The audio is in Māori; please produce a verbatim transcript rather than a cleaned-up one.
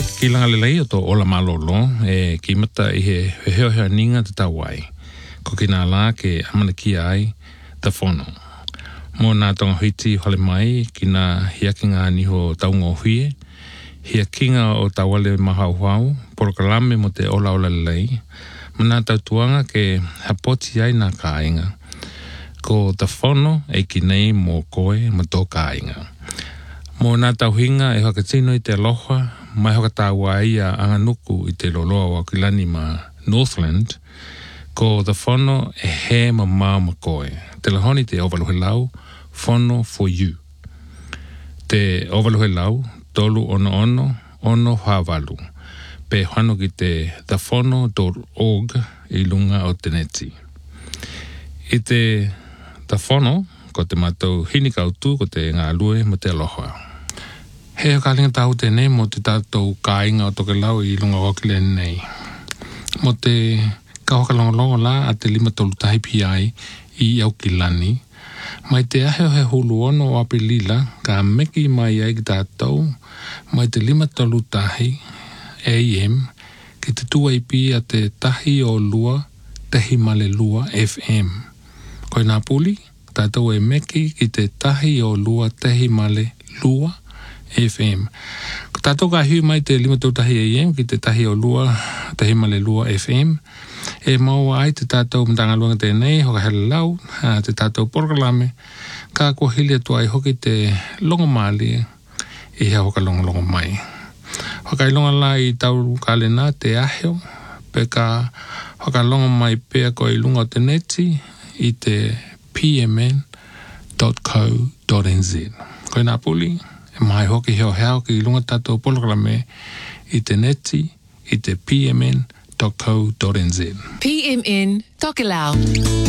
Ki langa le lei o to ola malolo e ki mata i he heo heo ninga te tawai. Ko ki nā la ke amana ki ai ta whono. Mō nā tonga huiti hole mai ki nā hiakinga niho taunga o hui. Hiakinga o tawale mahau hau, porokalame mo te ola ola le lei. Mana tautuanga ke hapoti ai nā kāinga. Ko ta whono e ki nei mō koe ma tō kāinga. Mō nā tauhinga e hakatino i te aloha, mai hakatawa ia anganuku i te loloa wa kilani ma Northland, ko the whono e he ma mao ma koe. Te lahoni te ovaluhe lau, whono for you. Te ovaluhe lau, tolu ono ono, ono hāwalu. Pe whano ki te the whono dot org i lunga o te neti. I te the whono, ko te mātou hini kautu, ko te ngā lue mo te aloha. He o kālinga tāu tēnei mo te tātou kāinga o toke lau i lunga wakile nei. Mo te kauhakalongolongo la a te lima tolu tahi pi ai i au kilani. Mai te aheo he hulu ono o apelila ka meki mai ai ki tātou. Mai te lima tolu tahi A M ki te tua i pi a te tahi o lua, tehi male lua F M. Koe nā puli, tātou e meki ki te tahi o lua, tehi male lua F M. Ko tātou ka hui mai te lima tau tahi A M ki te tahi o lua, tahi male lua F M. E maua ai te tātou mtangaluanga tēnei, hoka hele lau, te tātou porokalame, ka kua hili atua i hoki te longo mali i hea hoka longo longo mai. Hoka i longa la i tau kālena te aheo, pe ka hoka longo mai pea ko i lunga o te neti i te p m n dot co dot n z. Koe nā puli, e mai hoki heo heo ki lunga tātou polokalame i te neti i te p m n dot co dot n z. P M N Tokelau.